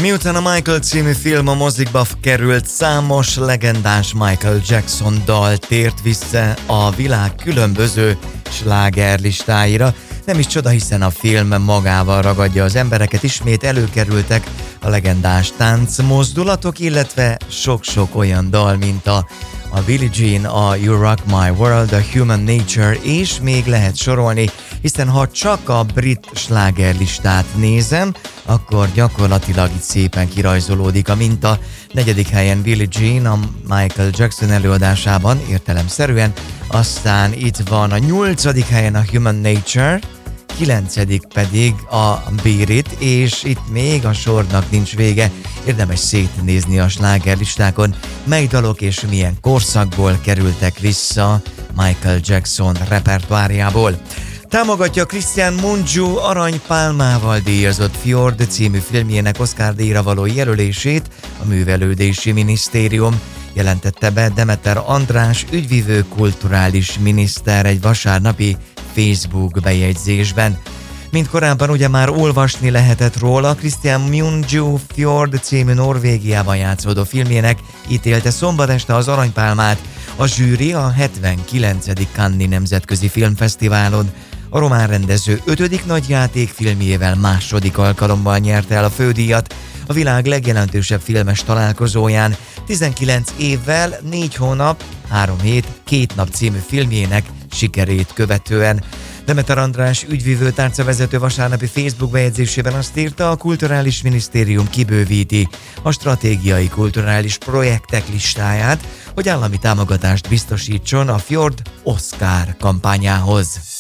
Miután a Michael című film a mozikba került, számos legendás Michael Jackson dal tért vissza a világ különböző slágerlistáira. Nem is csoda, hiszen a film magával ragadja az embereket, ismét előkerültek a legendás táncmozdulatok, illetve sok-sok olyan dal, mint a Billie Jean, a You Rock My World, a Human Nature, és még lehet sorolni, hiszen ha csak a brit slágerlistát nézem, akkor gyakorlatilag itt szépen kirajzolódik a minta. 4. helyen Billie Jean a Michael Jackson előadásában, értelemszerűen, aztán itt van a 8. helyen a Human Nature, 9. pedig a Beat It, és itt még a sornak nincs vége. Érdemes szétnézni a slágerlistákon, mely dalok és milyen korszakból kerültek vissza Michael Jackson repertoárjából. Támogatja Cristian Mungiu aranypálmával díjazott Fjord című filmjének Oscar-díjra való jelölését a Művelődési Minisztérium. Jelentette be Demeter András ügyvivő kulturális miniszter egy vasárnapi Facebook bejegyzésben. Mint korábban ugye már olvasni lehetett róla, Cristian Mungiu Fjord című Norvégiában játszódó filmjének ítélte szombat este az aranypálmát a zsűri a 79. Cannes-i Nemzetközi Filmfesztiválon. A román rendező 5. nagyjátékfilmjével 2. alkalommal nyerte el a fődíjat a világ legjelentősebb filmes találkozóján, 19 évvel, 4 hónap, 3 hét, 2 nap című filmjének sikerét követően. Demeter András ügyvivő tárcavezető vasárnapi Facebook bejegyzésében azt írta, a Kulturális Minisztérium kibővíti a stratégiai kulturális projektek listáját, hogy állami támogatást biztosítson a Fjord Oscar kampányához.